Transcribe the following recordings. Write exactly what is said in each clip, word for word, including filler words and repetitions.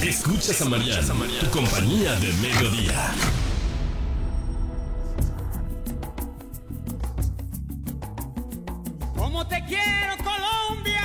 Escuchas a Mariana, tu compañía de mediodía. ¡Como te quiero, Colombia!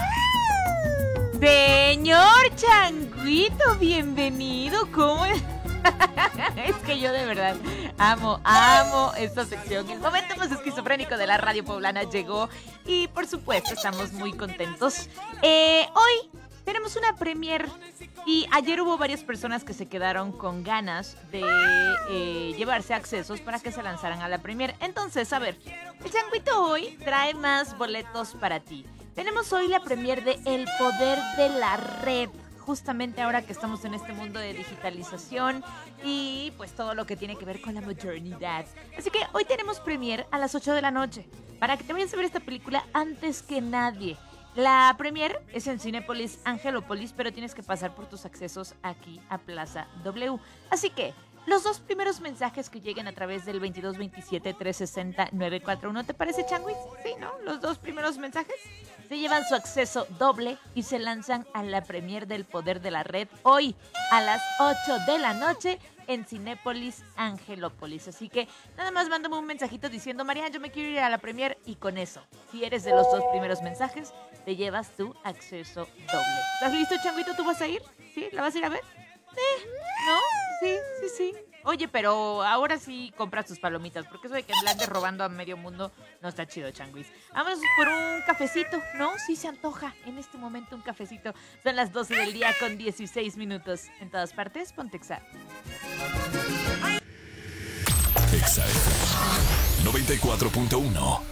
Señor Changuito, bienvenido. ¿Cómo es? Es que yo de verdad amo, amo esta sección. El momento más esquizofrénico de la radio poblana llegó y por supuesto estamos muy contentos. Eh, hoy tenemos una premier y ayer hubo varias personas que se quedaron con ganas de eh, llevarse accesos para que se lanzaran a la premier. Entonces, a ver, el Changuito hoy trae más boletos para ti. Tenemos hoy la premier de El Poder de la Red. Justamente ahora que estamos en este mundo de digitalización y pues todo lo que tiene que ver con la modernidad. Así que hoy tenemos premier a las ocho de la noche para que te vayas a ver esta película antes que nadie. La premier es en Cinépolis Angelópolis, pero tienes que pasar por tus accesos aquí a Plaza W. Así que los dos primeros mensajes que lleguen a través del veintidós veintisiete trescientos sesenta nueve cuatro uno, ¿te parece, Changuis? Sí, ¿no? Los dos primeros mensajes se llevan su acceso doble y se lanzan a la premier del Poder de la Red hoy a las ocho de la noche en Cinépolis Angelópolis. Así que nada más mándame un mensajito diciendo: Mariana, yo me quiero ir a la premier, y con eso, si eres de los dos primeros mensajes, te llevas tu acceso doble. ¿Estás listo, Changuito? ¿Tú vas a ir? ¿Sí? ¿La vas a ir a ver? Eh, ¿no? Sí, sí, sí. Oye, pero ahora sí compras tus palomitas, porque eso de que me andes robando a medio mundo no está chido, Changuis. Vamos por un cafecito, ¿no? Sí se antoja en este momento un cafecito. Son las doce del día con dieciséis minutos. En todas partes, ponte Exa. Exa F M noventa y cuatro punto uno.